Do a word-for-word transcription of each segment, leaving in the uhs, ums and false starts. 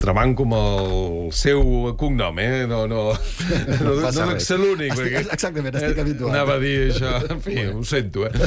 Trabant com el seu cognom, eh? No, no, no, no dec ser l'únic. Exactament, estic habituat. Anava a dir això, en fi, ho sento, eh?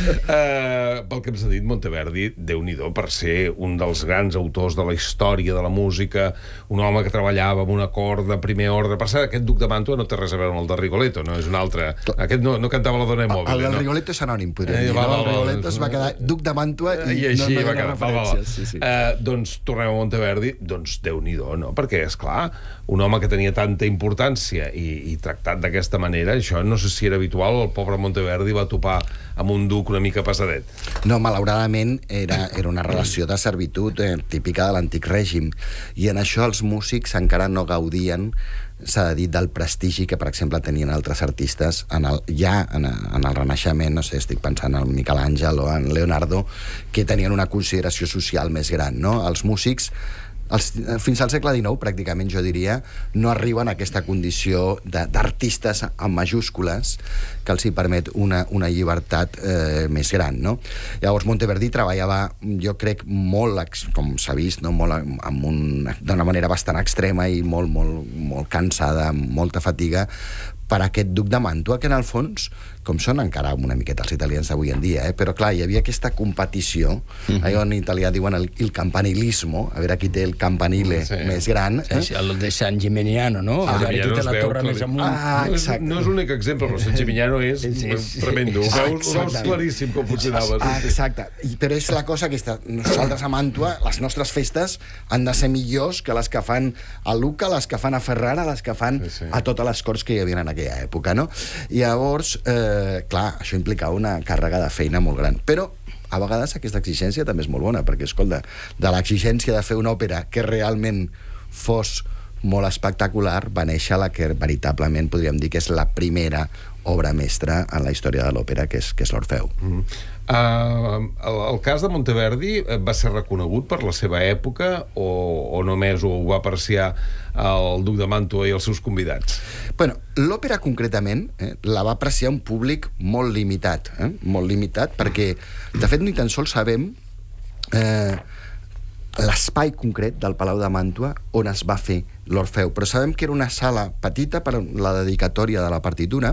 Uh, pel que ens ha dit Monteverdi, Déu-n'hi-do, per ser un dels grans autors de la història de la música, un home que treballava amb un acord de primer ordre. Per cert, aquest Duc de Màntua no té res a veure amb el de Rigoletto, no? És un altre. Aquest no, no cantava la dona mòbil. El del no? Rigoletto és anònim, podríem Eh, dir. va, No? va, El va, Rigoletto es va quedar Duc de Màntua i, I així no, no va quedar. Va, va, va. Sí, sí. Uh, doncs tornem a Monteverdi, doncs Déu-n'hi-do, no? Perquè, és clar, un home que tenia tanta importància i, i tractat d'aquesta manera, això no sé si era habitual, el pobre Monteverdi va topar amb un duc una mica pesadet. No, malauradament era, era una relació de servitud eh, típica de l'antic règim, i en això els músics encara no gaudien, s'ha de dir, del prestigi que, per exemple, tenien altres artistes en el, ja en, en el Renaixement. No sé, estic pensant en Miquel Àngel o en Leonardo, que tenien una consideració social més gran, no? Els músics, els, fins al segle dinou, pràcticament, jo diria, no arriben a aquesta condició d'artistes amb majúscules que els hi permet una, una llibertat eh, més gran, no? Llavors, Monteverdi treballava, jo crec, molt, com s'ha vist, no? Molt, amb un, d'una manera bastant extrema i molt, molt, molt cansada, amb molta fatiga, per aquest Duc de Màntua, que en el fons, com són encara una miqueta els italians d'avui en dia, eh? Però clar, hi havia aquesta competició, mm-hmm. allò en italià diuen el, el campanilismo, a veure qui té el campanile sí. més gran. Eh? Sí, el de San Gimignano, no? Ah, a veure qui té la torre clar. més amunt. Ah, exacte. No és, no és l'únic exemple, però San Gimignano és sí, sí. tremendo. Ho veus, ho veus claríssim com funcionava. Ah, exacte. I, però és la cosa aquesta. Nosaltres a Màntua, les nostres festes han de ser millors que les que fan a Lucca, les que fan a Ferrara, les que fan sí, sí. a totes les corts que hi havia en aquella època, no? I llavors, eh, clar, això implicava una càrrega de feina molt gran. Però a vegades aquesta exigència també és molt bona, perquè, escolta, de l'exigència de fer una òpera que realment fos molt espectacular, va néixer la que veritablement podríem dir que és la primera obra mestra en la història de l'òpera, que és, que és l'Orfeu. Mm. Uh, el, el cas de Monteverdi va ser reconegut per la seva època o, o només ho va apreciar el Duc de Màntua i els seus convidats? Bueno, l'òpera concretament eh, la va apreciar un públic molt limitat, eh? molt limitat, perquè de fet ni tan sols sabem eh, l'espai concret del Palau de Màntua on es va fer l'Orfeu, però sabem que era una sala petita per la dedicatòria de la partitura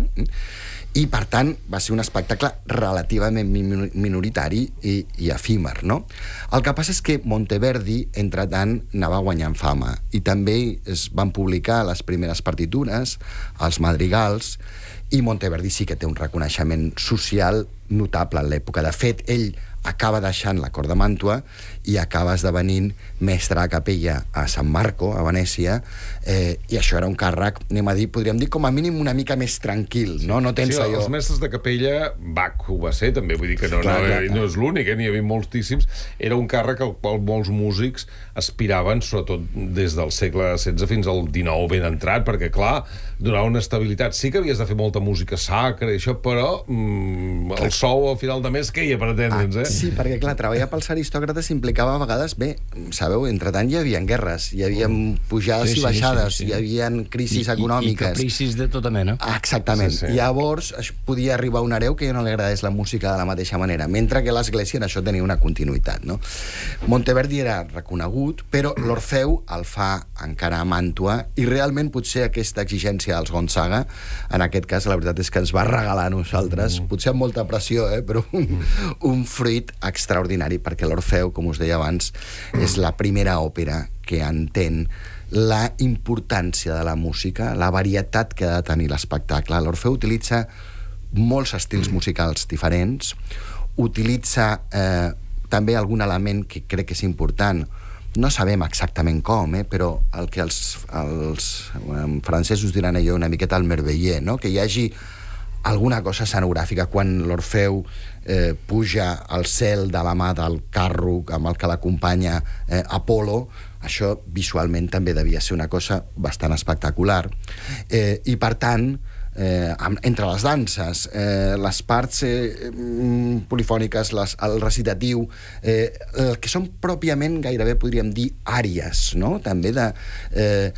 i, per tant, va ser un espectacle relativament minoritari i, i efímer, no? El que passa és que Monteverdi, entretant, anava guanyant fama i també es van publicar les primeres partitures, els madrigals, i Monteverdi sí que té un reconeixement social notable en l'època. De fet, ell acaba deixant la cort de Màntua i acaba esdevenint mestre de capella a San Marco, a Venècia, eh, i això era un càrrec, anem a dir, podríem dir, com a mínim una mica més tranquil, no? No tens sí, allò... els mestres de capella, Bach ho va ser, també, vull dir que no, clar, no, clar, no és l'únic, eh? N'hi havia moltíssims. Era un càrrec al qual molts músics aspiraven, sobretot des del segle setze fins al dinou ben entrat, perquè, clar, donava una estabilitat. Sí que havies de fer molta música sacra i això, però mm, el sou al final de mes queia, per entendre'ns, eh? Sí, perquè, clar, treballar pels aristòcrates implicava a vegades, bé, sabeu, entretant hi havia guerres, hi havia pujades sí, i baixades, sí, sí, sí. hi havia crisis I, econòmiques. I, i capricis de tota mena. Ah, exactament. Sí, sí. Llavors podia arribar un hereu que ja no li agradés la música de la mateixa manera, mentre que l'Església en això tenia una continuïtat, no? Monteverdi era reconegut, però l'Orfeu el fa encara a Màntua, i realment potser aquesta exigència dels Gonzaga, en aquest cas, la veritat és que ens va regalar a nosaltres, mm. potser amb molta pressió, eh, però un, un fruit extraordinari, perquè l'Orfeu, com us deia abans, és la primera òpera que entén la importància de la música, la varietat que ha de tenir l'espectacle. L'Orfeu utilitza molts estils musicals diferents, utilitza eh, també algun element que crec que és important. No sabem exactament com, eh, però el que els, els eh, francesos diran allò una miqueta al merveiller, no? Que hi hagi alguna cosa escenogràfica quan l'Orfeu eh, puja al cel de la mà del carro amb el que l'acompanya eh, Apolo. Això visualment també devia ser una cosa bastant espectacular, eh, i per tant eh, entre les danses, eh, les parts eh, polifòniques, les, el recitatiu, eh, el que són pròpiament gairebé podríem dir àries, no? També de... Eh,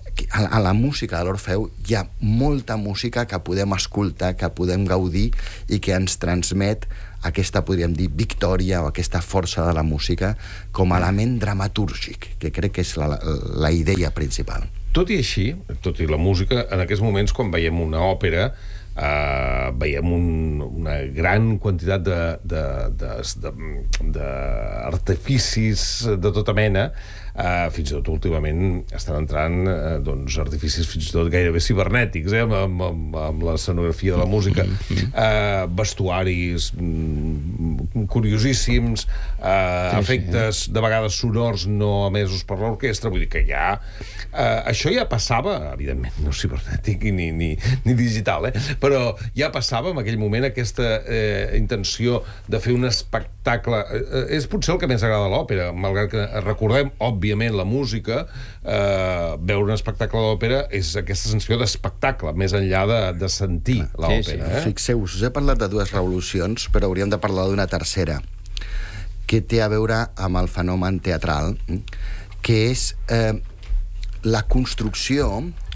a la música de l'Orfeu hi ha molta música que podem escoltar, que podem gaudir i que ens transmet aquesta, podríem dir, victòria o aquesta força de la música com a element dramatúrgic, que crec que és la, la idea principal. Tot i així, tot i la música, en aquests moments, quan veiem una òpera, Uh, veiem un, una gran quantitat d'artificis de, de, de, de tota mena. Uh, fins i tot últimament estan entrant uh, doncs, artificis fins i tot gairebé cibernètics, eh, amb, amb, amb l'escenografia de la música, uh, vestuaris mm, curiosíssims, uh, sí, efectes sí, eh? de vegades sonors no emesos per l'orquestra, vull dir que ja uh, això ja passava, evidentment no cibernètic ni, ni, ni digital, eh? Però ja passava en aquell moment aquesta eh, intenció de fer un espectacle. Eh, és potser el que més agrada a l'òpera, malgrat que recordem, òbviament, la música, eh, veure un espectacle d'òpera és aquesta sensació d'espectacle, més enllà de, de sentir l'òpera. Sí, sí. Eh? Fixeu-vos, us he parlat de dues revolucions, però hauríem de parlar d'una tercera, que té a veure amb el fenomen teatral, que és eh, la construcció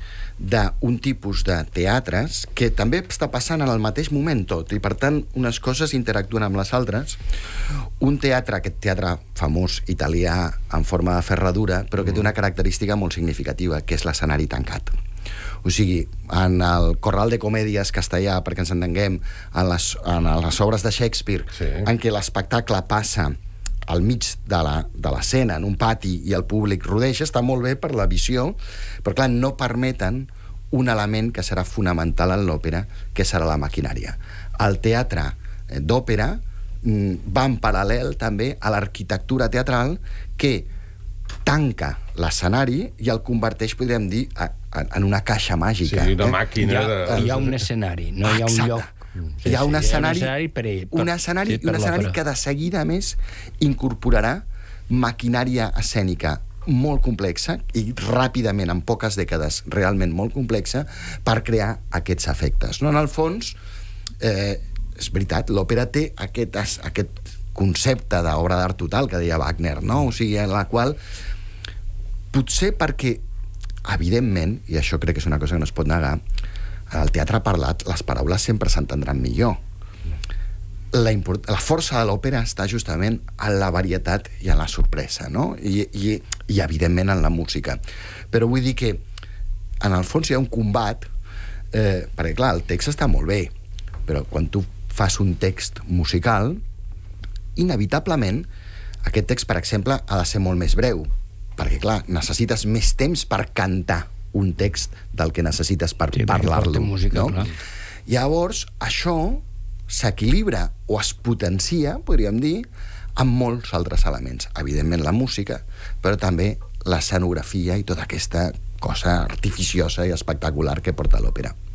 d'un tipus de teatres que també està passant en el mateix moment tot, i per tant unes coses interactuen amb les altres. Un teatre, aquest teatre famós italià en forma de ferradura, però que té una característica molt significativa, que és l'escenari tancat. O sigui, en el Corral de Comèdies castellà, perquè ens entenguem, en les, en les obres de Shakespeare, sí, en què l'espectacle passa al mig de l'escena, en un pati, i el públic rodeja, està molt bé per la visió, però clar, no permeten un element que serà fonamental en l'òpera, que serà la maquinària. El teatre d'òpera va en paral·lel també a l'arquitectura teatral, que tanca l'escenari i el converteix, podríem dir, en una caixa màgica. Sí, una màquina hi ha, de... Hi ha un escenari, no hi ha un lloc. Sí, hi ha un escenari, sí, per, per, un escenari, sí, un escenari que de seguida, a més, incorporarà maquinària escènica molt complexa i ràpidament, en poques dècades, realment molt complexa, per crear aquests efectes. No? En el fons, eh, és veritat, l'òpera té aquest, aquest concepte d'obra d'art total que deia Wagner, no? O sigui, en la qual potser perquè, evidentment, i això crec que és una cosa que no es pot negar, en el teatre parlat les paraules sempre s'entendran millor. La, import... la força de l'òpera està justament en la varietat i en la sorpresa, no? I, i, i evidentment en la música. Però vull dir que en el fons hi ha un combat, eh, perquè clar, el text està molt bé, però quan tu fas un text musical, inevitablement aquest text, per exemple, ha de ser molt més breu, perquè clar, necessites més temps per cantar un text del que necessites per sí, parlar-lo, no? Clar. Llavors, això s'equilibra o es potencia, podríem dir, amb molts altres elements. Evidentment la música, però també l'escenografia i tota aquesta cosa artificiosa i espectacular que porta l'òpera.